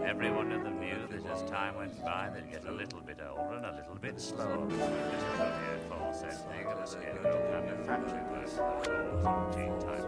Everyone of them knew that as time went by, they'd get a little bit older and a little bit slower. Physical here, Paul said, they're going to scarecrow kind of factory work, tools and tea time.